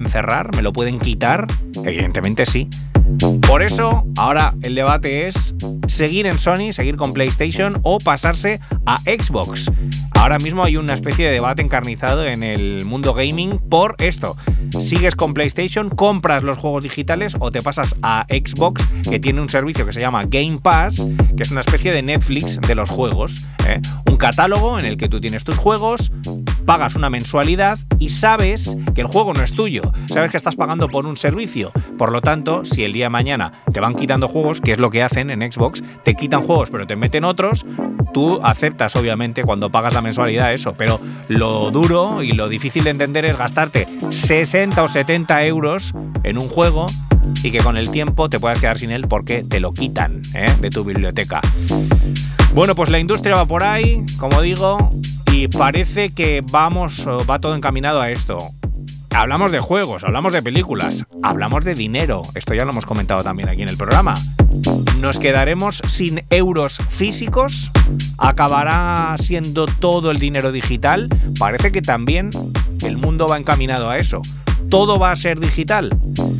cerrar? ¿Me lo pueden quitar? Evidentemente sí. Por eso, ahora el debate es seguir en Sony, seguir con PlayStation o pasarse a Xbox. Ahora mismo hay una especie de debate encarnizado en el mundo gaming por esto. ¿Sigues con PlayStation, compras los juegos digitales o te pasas a Xbox, que tiene un servicio que se llama Game Pass, que es una especie de Netflix de los juegos? Un catálogo en el que tú tienes tus juegos, pagas una mensualidad y sabes que el juego no es tuyo. Sabes que estás pagando por un servicio. Por lo tanto, si el día de mañana te van quitando juegos, que es lo que hacen en Xbox, te quitan juegos pero te meten otros, tú aceptas obviamente cuando pagas la mensualidad eso, pero lo duro y lo difícil de entender es gastarte 60 o 70 euros en un juego y que con el tiempo te puedas quedar sin él porque te lo quitan de tu biblioteca. Bueno, pues la industria va por ahí, como digo, y parece que va todo encaminado a esto. Hablamos de juegos, hablamos de películas, hablamos de dinero. Esto ya lo hemos comentado también aquí en el programa. ¿Nos quedaremos sin euros físicos? ¿Acabará siendo todo el dinero digital? Parece que también el mundo va encaminado a eso. ¿Todo va a ser digital?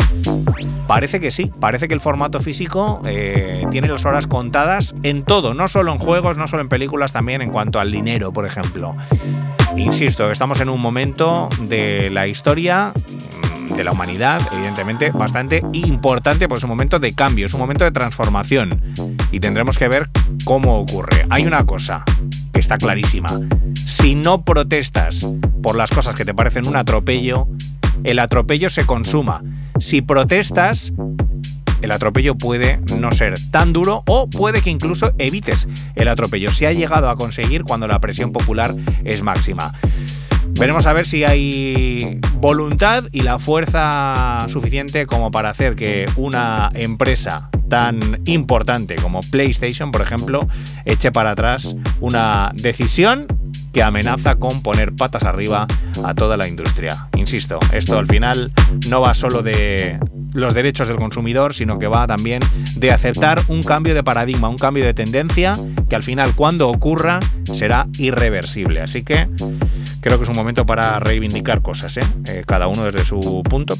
Parece que sí, parece que el formato físico tiene las horas contadas en todo, no solo en juegos, no solo en películas, también en cuanto al dinero, por ejemplo. Insisto, estamos en un momento de la historia, de la humanidad, evidentemente, bastante importante, porque es un momento de cambio, es un momento de transformación y tendremos que ver cómo ocurre. Hay una cosa que está clarísima: si no protestas por las cosas que te parecen un atropello, el atropello se consuma. Si protestas, el atropello puede no ser tan duro o puede que incluso evites el atropello. Se ha llegado a conseguir cuando la presión popular es máxima. Veremos a ver si hay voluntad y la fuerza suficiente como para hacer que una empresa tan importante como PlayStation, por ejemplo, eche para atrás una decisión que amenaza con poner patas arriba a toda la industria. Insisto, esto al final no va solo de los derechos del consumidor, sino que va también de aceptar un cambio de paradigma, un cambio de tendencia que al final, cuando ocurra, será irreversible. Así que creo que es un momento para reivindicar cosas, cada uno desde su punto.